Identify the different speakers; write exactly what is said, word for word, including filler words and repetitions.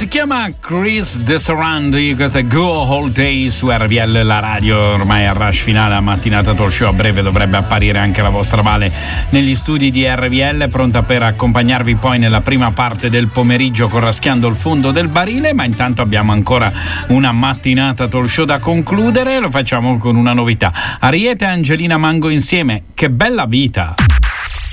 Speaker 1: chiama Chris Desarandi, questa è Go All Day su R V L, la radio ormai a rush finale, a mattinata talk show. A breve dovrebbe apparire anche la vostra Vale negli studi di R V L, pronta per accompagnarvi poi nella prima parte del pomeriggio con Raschiando il fondo del barile, ma intanto abbiamo ancora una mattinata talk show da concludere. Lo facciamo con una novità: Ariete e Angelina Mango insieme, che bella vita.